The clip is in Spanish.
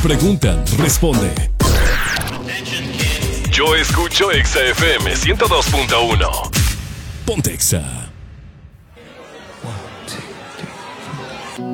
Preguntan, responde. Yo escucho Exa FM 102.1. Ponte Exa.